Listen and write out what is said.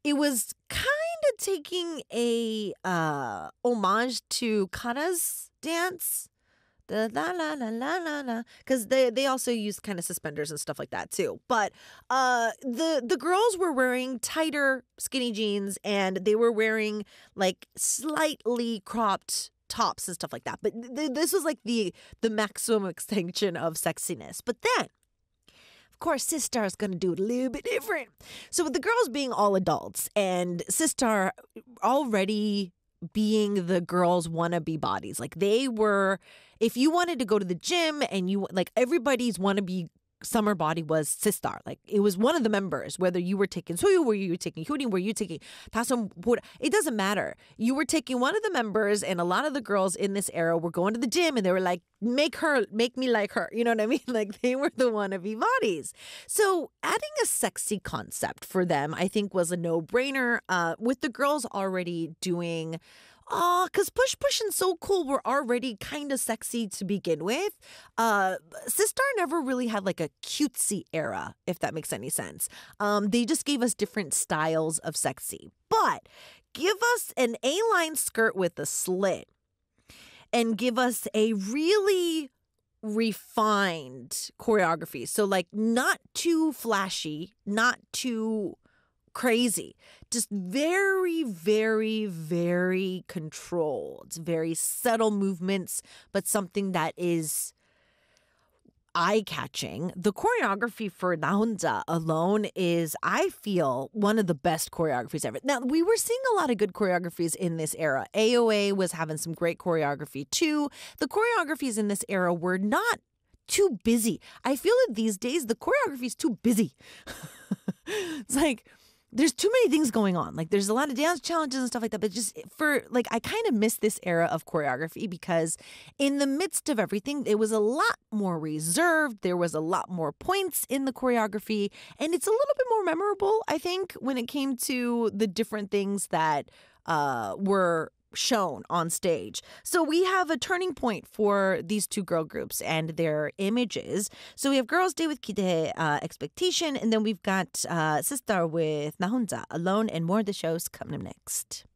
it was kind of taking a homage to Kara's dance. The la la la la la la, because they also use kind of suspenders and stuff like that too. But the girls were wearing tighter skinny jeans and they were wearing like slightly cropped tops and stuff like that. But this was like the maximum extension of sexiness. But then, of course, Sistar is going to do it a little bit different. So with the girls being all adults and Sistar already being the girls' wannabe bodies. Like they were, if you wanted to go to the gym and you, like everybody's wannabe summer body was Sistar. Like it was one of the members, whether you were taking Soyu, were you taking Hyurin, were you taking Tasum, it doesn't matter. You were taking one of the members, and a lot of the girls in this era were going to the gym and they were like, make me like her. You know what I mean? Like they were the wannabe bodies. So adding a sexy concept for them, I think was a no-brainer, with the girls already doing because Push and So Cool were already kind of sexy to begin with. Sistar never really had like a cutesy era, if that makes any sense. They just gave us different styles of sexy. But give us an A-line skirt with a slit and give us a really refined choreography. So like not too flashy, not too crazy, just very, very, very controlled, very subtle movements, but something that is eye-catching. The choreography for Na Honja alone is, I feel, one of the best choreographies ever. Now, we were seeing a lot of good choreographies in this era. AOA was having some great choreography too. The choreographies in this era were not too busy. I feel that these days the choreography is too busy. It's like there's too many things going on. Like there's a lot of dance challenges and stuff like that. But just for like, I kind of miss this era of choreography because in the midst of everything, it was a lot more reserved. There was a lot more points in the choreography. And it's a little bit more memorable, I think, when it came to the different things that were shown on stage. So we have a turning point for these two girl groups and their images. So we have Girls' Day with Kide, Expectation, and then we've got Sistar with Na Honja, Alone, and more of the shows coming up next.